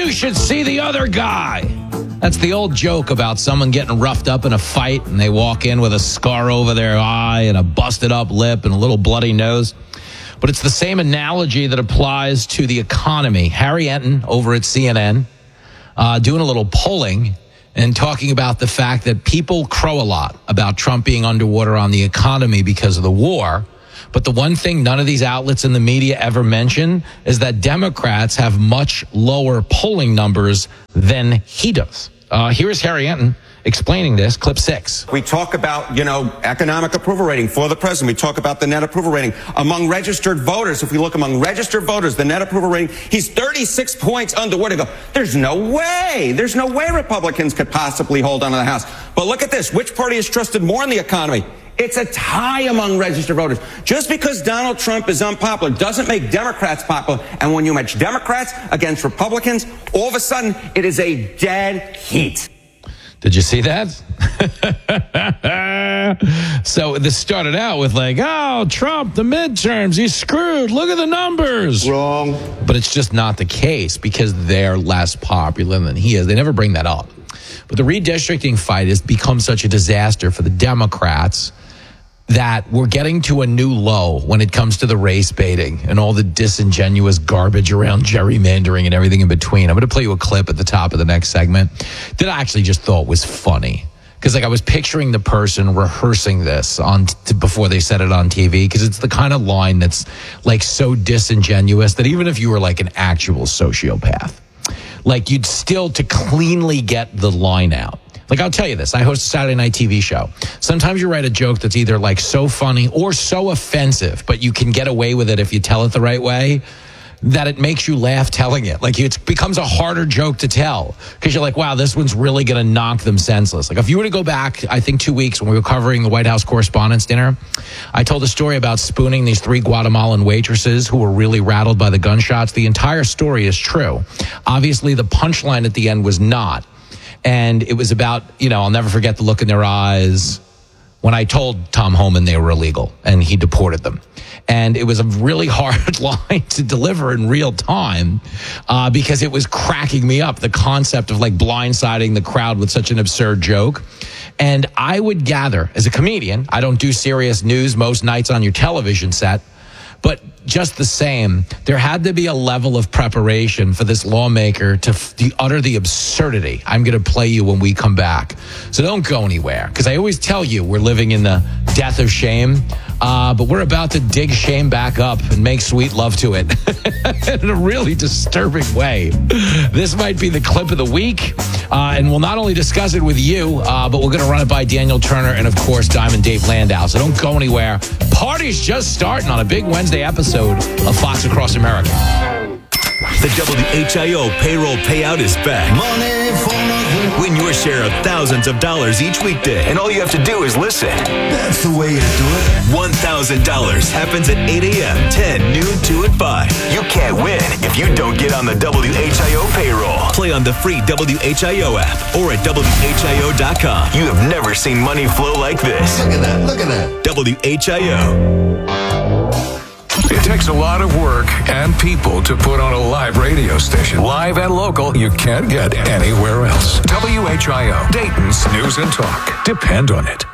You should see the other guy. That's the old joke about someone getting roughed up in a fight and they walk in with a scar over their eye and a busted up lip and a little bloody nose. But it's the same analogy that applies to the economy. Harry Enton over at CNN doing a little polling and talking about the fact that people crow a lot about Trump being underwater on the economy because of the war. But the one thing none of these outlets in the media ever mention is that Democrats have much lower polling numbers than he does. Here's Harry Enton explaining this, clip 6. We talk about, economic approval rating for the president. We talk about the net approval rating. Among registered voters, if we look among registered voters, the net approval rating, he's 36 points under where to go. There's no way Republicans could possibly hold on to the House. But look at this. Which party is trusted more in the economy? It's a tie among registered voters. Just because Donald Trump is unpopular doesn't make Democrats popular. And when you match Democrats against Republicans, all of a sudden, it is a dead heat. Did you see that? So this started out with Trump, the midterms, he's screwed. Look at the numbers. Wrong. But it's just not the case because they're less popular than he is. They never bring that up. But the redistricting fight has become such a disaster for the Democrats that we're getting to a new low when it comes to the race baiting and all the disingenuous garbage around gerrymandering and everything in between. I'm going to play you a clip at the top of the next segment that I actually just thought was funny. Because I was picturing the person rehearsing this before they said it on TV, because it's the kind of line that's so disingenuous that even if you were an actual sociopath, you'd still to cleanly get the line out. I'll tell you this. I host a Saturday night TV show. Sometimes you write a joke that's either so funny or so offensive, but you can get away with it if you tell it the right way, that it makes you laugh telling it. It becomes a harder joke to tell because you're wow, this one's really going to knock them senseless. If you were to go back, I think 2 weeks when we were covering the White House Correspondents' Dinner, I told a story about spooning these 3 Guatemalan waitresses who were really rattled by the gunshots. The entire story is true. Obviously, the punchline at the end was not. And it was about, I'll never forget the look in their eyes when I told Tom Homan they were illegal and he deported them. And it was a really hard line to deliver in real time because it was cracking me up, the concept of blindsiding the crowd with such an absurd joke. And I would gather, as a comedian, I don't do serious news most nights on your television set, but just the same, there had to be a level of preparation for this lawmaker to utter the absurdity I'm going to play you when we come back. So don't go anywhere, because I always tell you we're living in the death of shame, but we're about to dig shame back up and make sweet love to it in a really disturbing way. This might be the clip of the week, and we'll not only discuss it with you, but we're going to run it by Daniel Turner and, of course, Diamond Dave Landau. So don't go anywhere. Party's just starting on a big Wednesday episode of Fox Across America. The WHIO payroll payout is back. Money for nothing. Win your share of thousands of dollars each weekday. And all you have to do is listen. That's the way to do it. $1,000 happens at 8 a.m., 10, noon, 2, and 5. You can't win if you don't get on the WHIO payroll. Play on the free WHIO app or at WHIO.com. You have never seen money flow like this. Look at that. WHIO. It takes a lot of work and people to put on a live radio station. Live and local, you can't get anywhere else. WHIO, Dayton's News and Talk. Depend on it.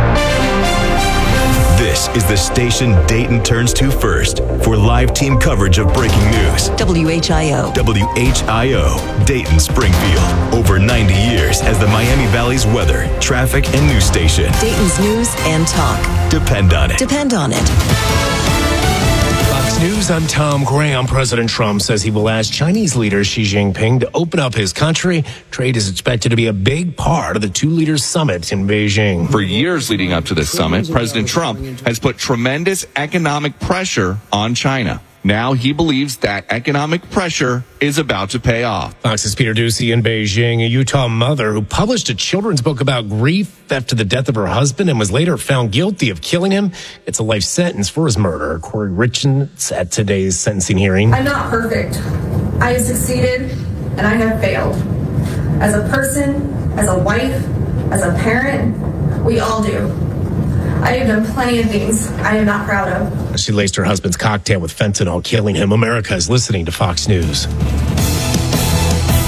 This is the station Dayton turns to first for live team coverage of breaking news. WHIO. WHIO, Dayton, Springfield. Over 90 years as the Miami Valley's weather, traffic, and news station. Dayton's News and Talk. Depend on it. Depend on it. Fox News, I'm Tom Graham. President Trump says he will ask Chinese leader Xi Jinping to open up his country. Trade is expected to be a big part of the two leaders' summit in Beijing. For years leading up to this summit, President Trump has put tremendous economic pressure on China. Now he believes that economic pressure is about to pay off. Fox's Peter Ducey in Beijing. A Utah mother who published a children's book about grief after the death of her husband and was later found guilty of killing him. It's a life sentence for his murder. Corey Richards at today's sentencing hearing. I'm not perfect. I have succeeded and I have failed. As a person, as a wife, as a parent, we all do. I have done plenty of things I am not proud of. She laced her husband's cocktail with fentanyl, killing him. America is listening to Fox News.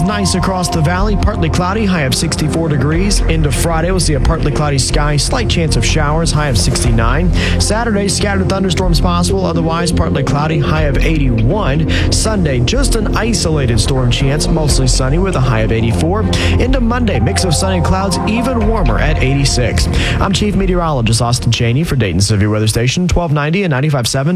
nice across the valley. Partly cloudy, high of 64 degrees. Into Friday, we'll see a partly cloudy sky, slight chance of showers, high of 69. Saturday, scattered thunderstorms possible, otherwise partly cloudy, high of 81. Sunday, just an isolated storm chance, mostly sunny with a high of 84. Into Monday, mix of sunny and clouds, even warmer at 86. I'm Chief Meteorologist Austin Cheney for Dayton Severe Weather Station, 1290 and 95.7.